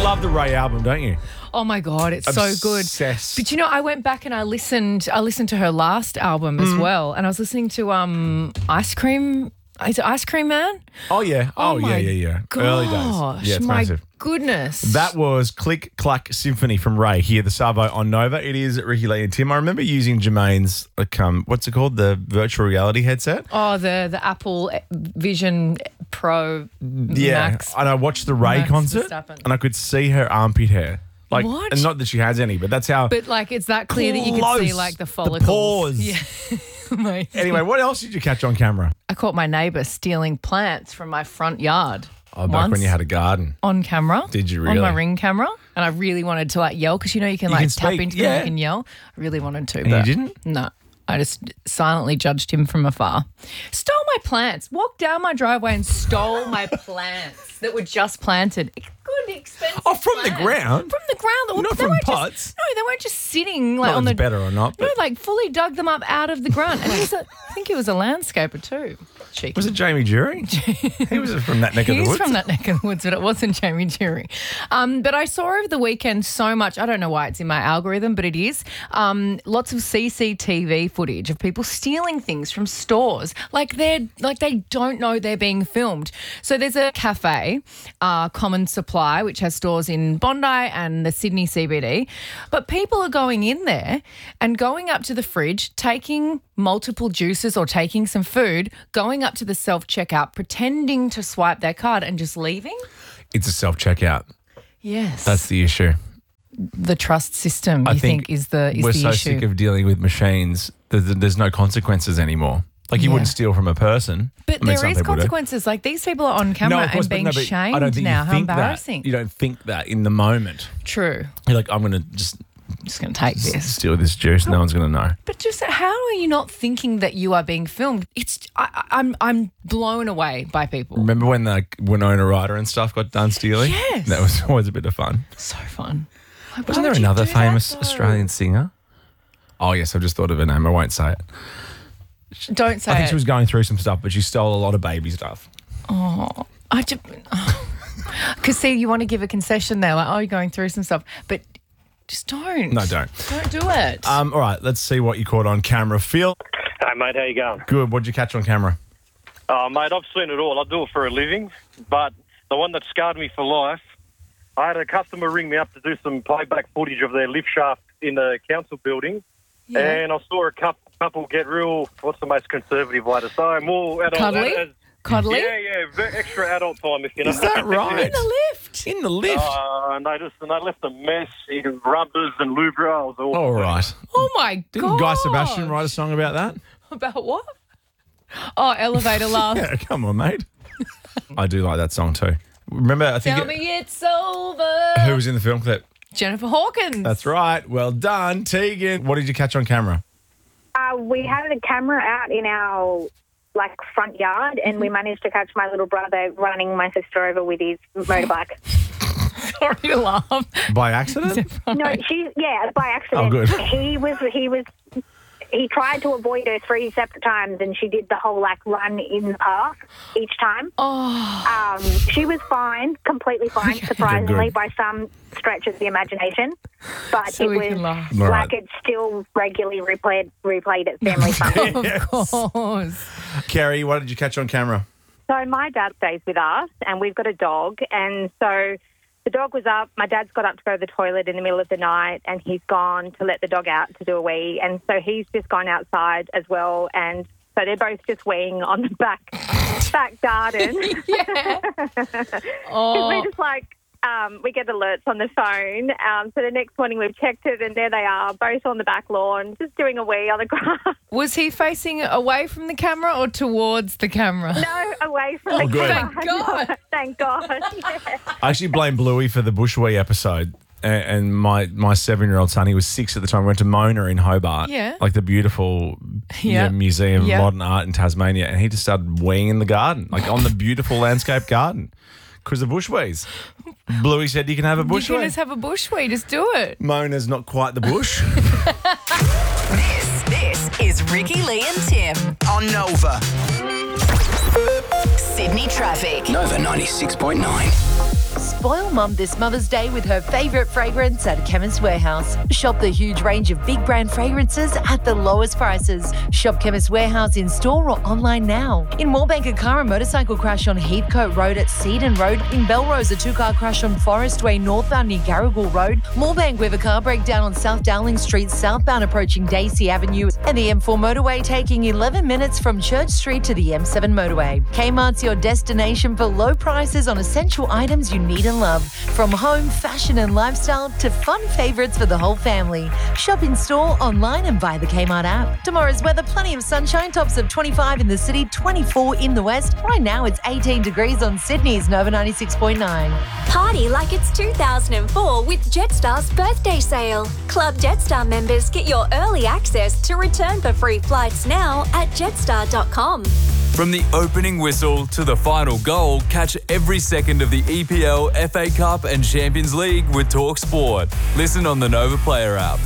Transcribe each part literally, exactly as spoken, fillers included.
love the Ray album, don't you? Oh my God, it's so good. Obsessed. But you know, I went back and I listened. I listened to her last album Mm. as well, and I was listening to um Ice Cream. Is it Ice Cream Man? Oh, yeah. Oh, yeah, my yeah, yeah. Gosh, Early days. Yeah, it's my massive. goodness. That was Click Clack Symphony from Ray here, the Savo on Nova. It is Ricky Lee and Tim. I remember using Jermaine's, like, um, what's it called? The virtual reality headset. Oh, the the Apple Vision Pro Yeah. Max. And I watched the Ray Max concert Verstappen. and I could see her armpit hair. Like, What? And not that she has any, but that's how. But like, it's that clear that you can see close like the the follicles. pores. Yeah. Amazing. Anyway, what else did you catch on camera? I caught my neighbour stealing plants from my front yard. Oh, back when once you had a garden. on camera. Did you On my really? Ring camera. And I really wanted to like yell because you know you can You like can tap speak, into yeah. them, you can yell. I really wanted to, And you but didn't? no. I just silently judged him from afar. Stole my plants. Walked down my driveway and stole my plants that were just planted. Good, expensive. Oh, from the plants. ground? From the ground. They were- Not they from weren't just- pots? no, they weren't just sitting like Not on that the it's better or not, No, but- like fully dug them up out of the ground. And he was a, I think he was a landscaper too. Cheeky. Was it Jamie Jury? He was from that neck of the He's woods. from that neck of the woods, but it wasn't Jamie Jury. Um, but I saw over the weekend so much. I don't know why it's in my algorithm, but it is. Um, lots of C C T V footage of people stealing things from stores, like they're like they don't know they're being filmed. So there's a cafe, uh, Common Supply, which has stores in Bondi and the Sydney C B D, but people are going in there and going up to the fridge, taking multiple juices or taking some food, going up to the self-checkout, pretending to swipe their card and just leaving? It's a self-checkout. Yes. That's the issue. the trust system, I you think, think, is the is we're the so issue. sick of dealing with machines. There's, there's no consequences anymore. Like you Yeah. wouldn't steal from a person. But I mean, there some is people do. consequences. Like these people are on camera of course, and but being no, but shamed I don't think now. you How think embarrassing. That. You don't think that in the moment. True. You're like, I'm going to just Just going to take this. steal this juice. No one's going to know. But just how are you not thinking that you are being filmed? It's I, I- I'm I'm blown away by people. Remember when like Winona Ryder and stuff got done stealing? Yes. That was always a bit of fun. So fun. Like, why Wasn't there would you another do that, famous though? Australian singer? Oh, yes, I've just thought of her name. I won't say it. Don't say I think it. she was going through some stuff, but she stole a lot of baby stuff. Oh, I just because see, you want to give a concession there, like oh, you're going through some stuff, but just don't. No, don't. Don't do it. Um, all right, let's see what you caught on camera. Phil, Hey, mate, how you going? good. What'd you catch on camera? Oh, mate, I've seen it all. I do it for a living, but the one that scarred me for life, I had a customer ring me up to do some playback footage of their lift shaft in the council building, Yeah. and I saw a couple, couple get real, what's the most conservative way to say, more adult. Cuddly? as- Cuddly? Yeah, yeah, very extra adult time, if you know. Is that right? In the lift. In the lift. Uh, and they just and they left a mess in rubbers and lubra. It was awful. all right. Oh my Didn't god. Guy Sebastian write a song about that? About what? Oh, elevator love. Yeah, come on, mate. I do like that song too. Remember, I think Tell it- me it's over. who was in the film clip? Jennifer Hawkins. That's right. Well done, Tegan. What did you catch on camera? Uh, we had a camera out in our like front yard, and we managed to catch my little brother running my sister over with his motorbike. Sorry to laugh. By accident? No, she yeah, by accident. Oh, good. He was he was he tried to avoid her three separate times, and she did the whole like run in the path each time. Oh, Um, she was fine, completely fine, surprisingly, Good. by some stretch of the imagination. But So it we was can laugh. All right. like it's still regularly replayed replayed at family fun. of course. Kerry, what did you catch on camera? So my dad stays with us, and we've got a dog, and so the dog was up. My dad's got up to go to the toilet in the middle of the night, and he's gone to let the dog out to do a wee, and so he's just gone outside as well, and so they're both just weeing on the back back garden. Yeah. Because Oh, we're just like, um, we get alerts on the phone. Um, so the next morning we've checked it, and there they are, both on the back lawn, just doing a wee on the grass. was he facing away from the camera or towards the camera? No, away from Oh, the good. camera. Thank God. Thank God. Yeah. I actually blame Bluey for the Bushwee episode. A- And my, my seven-year-old son, he was six at the time, went to Mona in Hobart. Yeah. Like the beautiful you Yeah. know, Museum Yeah. of Modern Art in Tasmania. And he just started weeing in the garden, like on the beautiful landscape garden. Because of bushwees. Bluey said you can have a You can bushwee. just have a bushwee. Just do it. Mona's not quite the bush. This, this is Ricky, Lee and Tim. On Nova. Sydney traffic. Nova ninety-six point nine. Spoil Mum this Mother's Day with her favourite fragrance at Chemist Warehouse. Shop the huge range of big brand fragrances at the lowest prices. Shop Chemist Warehouse in store or online now. In Moorebank, a car and motorcycle crash on Heathcote Road at Seaton Road. In Belrose, a two-car crash on Forest Way northbound near Garrigal Road. Moorebank with a car breakdown on South Dowling Street southbound approaching Daisy Avenue. And the M four motorway taking eleven minutes from Church Street to the M seven motorway. Kmart's your destination for low prices on essential items you need and love. From home, fashion and lifestyle to fun favourites for the whole family. Shop in store, online and via the Kmart app. Tomorrow's weather, plenty of sunshine, tops of twenty-five in the city, twenty-four in the west. Right now it's eighteen degrees on Sydney's Nova ninety-six point nine. Party like it's two thousand four with Jetstar's birthday sale. Club Jetstar members get your early access to return for free flights now at jetstar dot com. From the opening whistle to the final goal, catch every second of the E P L, F A Cup and Champions League with Talk Sport. Listen on the Nova Player app.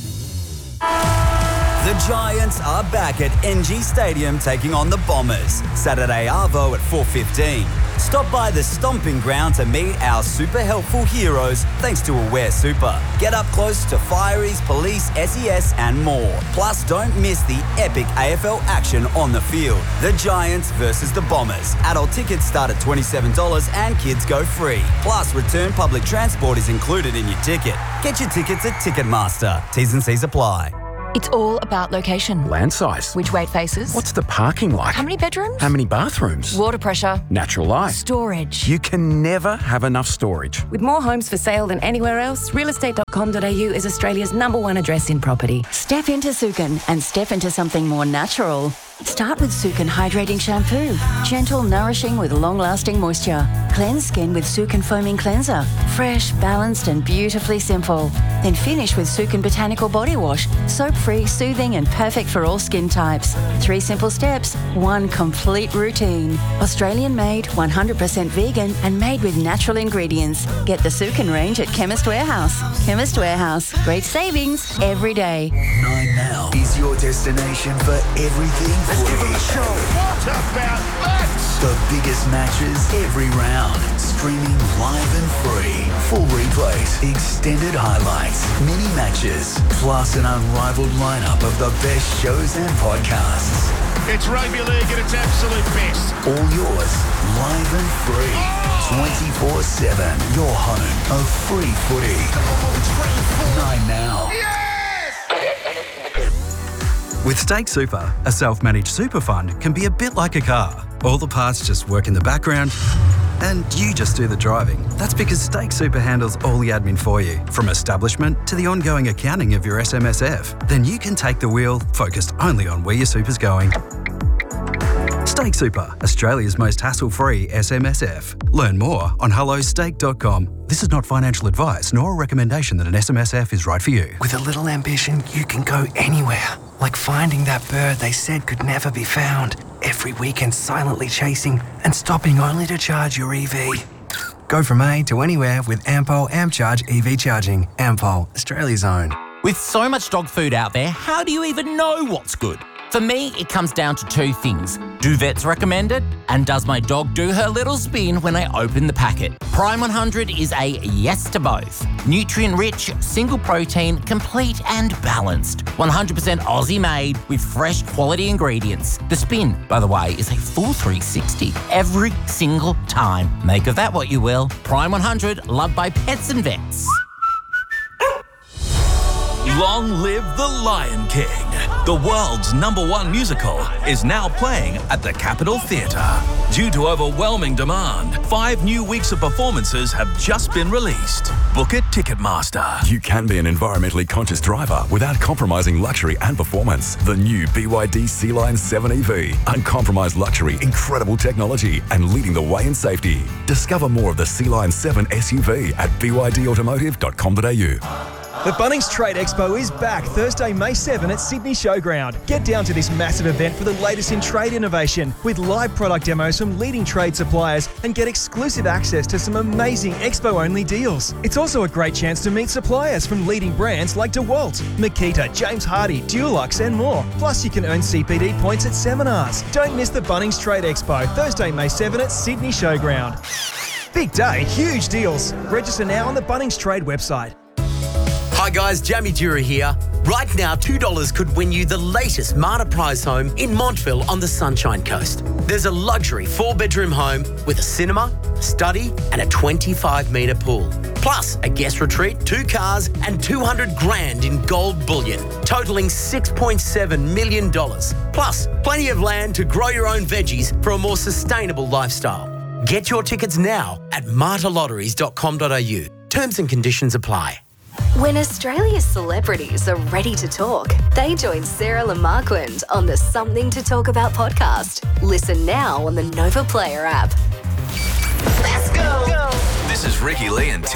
The Giants are back at N G Stadium taking on the Bombers. Saturday Arvo at four fifteen. Stop by the stomping ground to meet our super helpful heroes thanks to Aware Super. Get up close to Fireys, Police, S E S and more. Plus, don't miss the epic A F L action on the field. The Giants versus the Bombers. Adult tickets start at twenty-seven dollars and kids go free. Plus, return public transport is included in your ticket. Get your tickets at Ticketmaster. T's and C's apply. It's all about location. Land size. Which way it faces. What's the parking like? How many bedrooms? How many bathrooms? Water pressure. Natural light. Storage. You can never have enough storage. With more homes for sale than anywhere else, real estate dot com dot a u is Australia's number one address in property. Step into Sukin and step into something more natural. Start with Sukin Hydrating Shampoo. Gentle, nourishing with long-lasting moisture. Cleanse skin with Sukin Foaming Cleanser. Fresh, balanced and beautifully simple. Then finish with Sukin Botanical Body Wash. Soap-free, soothing and perfect for all skin types. Three simple steps, one complete routine. Australian-made, one hundred percent vegan and made with natural ingredients. Get the Sukin range at Chemist Warehouse. Chemist Warehouse. Great savings every day. Nine Now is your destination for everything. Let's give them a show. What about that? The biggest matches every round. Streaming live and free. Full replays, extended highlights, mini matches, plus an unrivaled lineup of the best shows and podcasts. It's rugby league at its absolute best. All yours, live and free. twenty-four seven. Your home of free footy. Nine Now. With Stake Super, a self-managed super fund can be a bit like a car. All the parts just work in the background and you just do the driving. That's because Stake Super handles all the admin for you, from establishment to the ongoing accounting of your S M S F. Then you can take the wheel, focused only on where your super's going. Stake Super, Australia's most hassle-free S M S F. Learn more on hello stake dot com. This is not financial advice nor a recommendation that an S M S F is right for you. With a little ambition, you can go anywhere. Like finding that bird they said could never be found. Every weekend silently chasing and stopping only to charge your E V. Go from A to anywhere with Ampol AmpCharge E V charging. Ampol, Australia's own. With so much dog food out there, how do you even know what's good? For me, it comes down to two things. Do vets recommend it? And does my dog do her little spin when I open the packet? Prime one hundred is a yes to both. Nutrient-rich, single protein, complete and balanced. one hundred percent Aussie made with fresh quality ingredients. The spin, by the way, is a full three sixty every single time. Make of that what you will. Prime one hundred, loved by pets and vets. Long live the Lion King. The world's number one musical is now playing at the Capitol Theatre. Due to overwhelming demand, five new weeks of performances have just been released. Book at Ticketmaster. You can be an environmentally conscious driver without compromising luxury and performance. The new B Y D Sea Lion seven E V. Uncompromised luxury, incredible technology, and leading the way in safety. Discover more of the Sea Lion seven S U V at b y d automotive dot com dot a u. The Bunnings Trade Expo is back Thursday, May seventh at Sydney Showground. Get down to this massive event for the latest in trade innovation with live product demos from leading trade suppliers and get exclusive access to some amazing expo-only deals. It's also a great chance to meet suppliers from leading brands like DeWalt, Makita, James Hardie, Dulux and more. Plus you can earn C P D points at seminars. Don't miss the Bunnings Trade Expo Thursday, May seventh at Sydney Showground. Big day, huge deals. Register now on the Bunnings Trade website. Hi guys, Jamie Dura here. Right now, two dollars could win you the latest Marta Prize home in Montville on the Sunshine Coast. There's a luxury four-bedroom home with a cinema, study and a twenty-five metre pool. Plus a guest retreat, two cars and two hundred grand in gold bullion, totalling six point seven million dollars. Plus plenty of land to grow your own veggies for a more sustainable lifestyle. Get your tickets now at marta lotteries dot com dot a u. Terms and conditions apply. When Australia's celebrities are ready to talk, they join Sarah Lamarquand on the Something to Talk About podcast. Listen now on the Nova Player app. Let's go. This is Ricky Lee and Tim.